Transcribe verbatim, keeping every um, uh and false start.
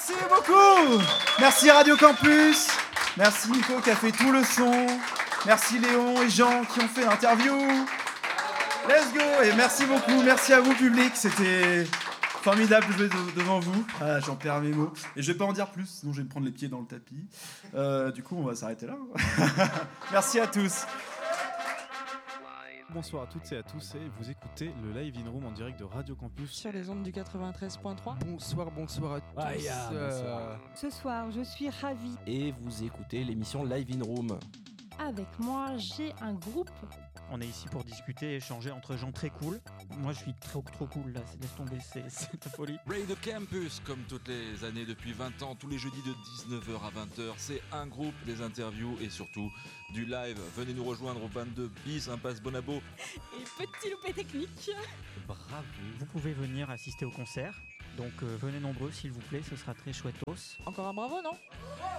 Merci beaucoup. Merci Radio Campus. Merci Nico qui a fait tout le son. Merci Léon et Jean qui ont fait l'interview. Let's go. Et merci beaucoup. Merci à vous public. C'était formidable de jouer de- devant vous. Ah, j'en perds mes mots. Et je vais pas en dire plus, sinon je vais me prendre les pieds dans le tapis. Euh, du coup, on va s'arrêter là. Merci à tous. Bonsoir à toutes et à tous et vous écoutez le Live In Room en direct de Radio Campus. Sur les ondes du quatre-vingt-treize point trois. Bonsoir, bonsoir à tous. Ah, yeah, bonsoir. Ce soir, je suis ravie. Et vous écoutez l'émission Live In Room. Avec moi, j'ai un groupe. On est ici pour discuter et échanger entre gens très cool. Moi, je suis trop trop cool là, laisse tomber, c'est, c'est la folie. Radio Campus, comme toutes les années depuis vingt ans, tous les jeudis de dix-neuf heures à vingt heures, c'est un groupe, des interviews et surtout du live. Venez nous rejoindre au vingt-deux bis, impasse Bonabo. Et petit loupé technique. Bravo. Vous pouvez venir assister au concert, donc euh, venez nombreux s'il vous plaît, ce sera très chouettos. Encore un bravo, non ?